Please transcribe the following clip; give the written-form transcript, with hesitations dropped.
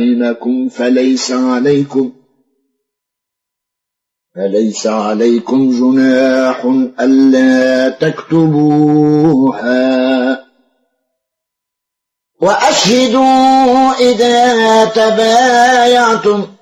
بينكم فليس عليكم جناح ألا تكتبوها، وأشهدوا إذا تبايعتم